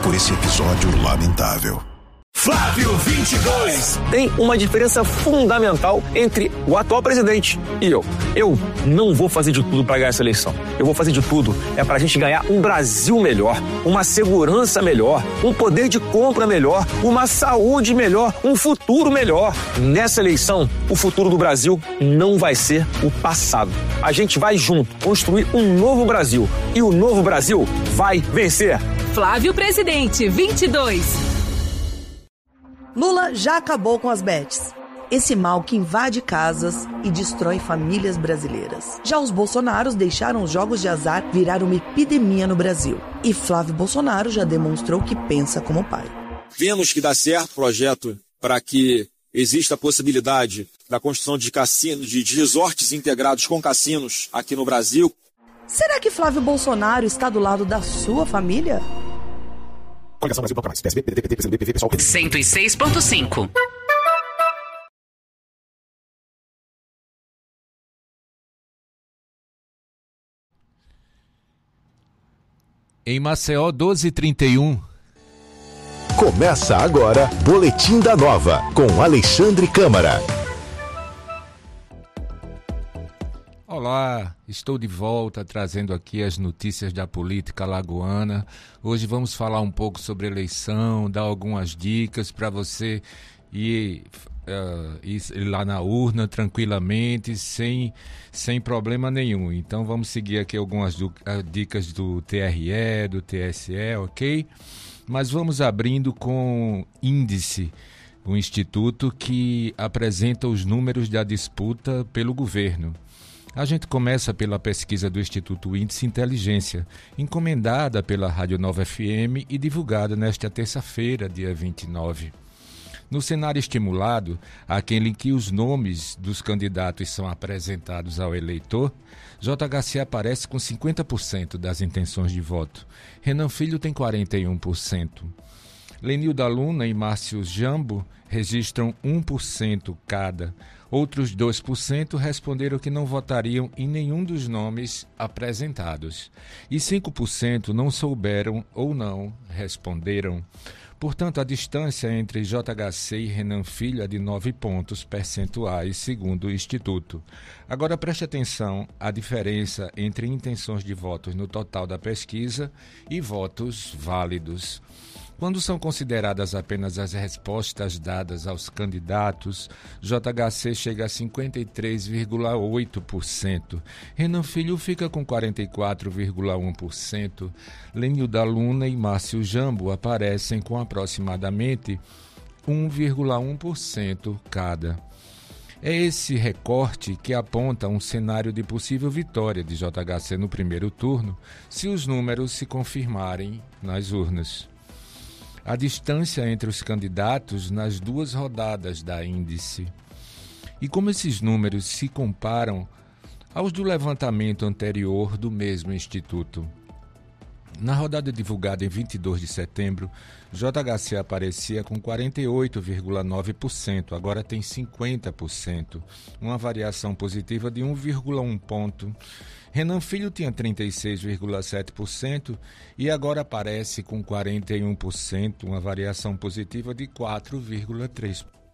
por esse episódio lamentável. Flávio 22. Tem uma diferença fundamental entre o atual presidente e eu. Eu não vou fazer de tudo para ganhar essa eleição. Eu vou fazer de tudo pra gente ganhar um Brasil melhor, uma segurança melhor, um poder de compra melhor, uma saúde melhor, um futuro melhor. Nessa eleição, o futuro do Brasil não vai ser o passado. A gente vai junto construir um novo Brasil e o novo Brasil vai vencer. Flávio Presidente 22. Lula já acabou com as bets. Esse mal que invade casas e destrói famílias brasileiras. Já os Bolsonaros deixaram os jogos de azar virar uma epidemia no Brasil. E Flávio Bolsonaro já demonstrou que pensa como pai. Vemos que dá certo o projeto para que exista a possibilidade da construção de cassinos, de resorts integrados com cassinos aqui no Brasil. Será que Flávio Bolsonaro está do lado da sua família? 106.5. Em Maceió, 12h31. Começa agora, Boletim da Nova, com Alexandre Câmara. Olá, estou de volta trazendo aqui as notícias da política alagoana. Hoje vamos falar um pouco sobre eleição, dar algumas dicas para você ir lá na urna tranquilamente, sem problema nenhum. Então vamos seguir aqui algumas dicas do TRE, do TSE, ok? Mas vamos abrindo com Índice, um instituto que apresenta os números da disputa pelo governo. A gente começa pela pesquisa do Instituto Índice Inteligência, encomendada pela Rádio Nova FM e divulgada nesta terça-feira, dia 29. No cenário estimulado, aquele em que os nomes dos candidatos são apresentados ao eleitor, JHC aparece com 50% das intenções de voto. Renan Filho tem 41%. Lenilda Luna e Márcio Jambo registram 1% cada. Outros 2% responderam que não votariam em nenhum dos nomes apresentados. E 5% não souberam ou não responderam. Portanto, a distância entre JHC e Renan Filho é de 9 pontos percentuais, segundo o Instituto. Agora preste atenção à diferença entre intenções de votos no total da pesquisa e votos válidos. Quando são consideradas apenas as respostas dadas aos candidatos, JHC chega a 53,8%. Renan Filho fica com 44,1%. Lenilda Luna e Márcio Jambo aparecem com aproximadamente 1,1% cada. É esse recorte que aponta um cenário de possível vitória de JHC no primeiro turno, se os números se confirmarem nas urnas. A distância entre os candidatos nas duas rodadas da Índice. E como esses números se comparam aos do levantamento anterior do mesmo instituto. Na rodada divulgada em 22 de setembro, JHC aparecia com 48,9%, agora tem 50%, uma variação positiva de 1,1 ponto. Renan Filho tinha 36,7% e agora aparece com 41%, uma variação positiva de 4,3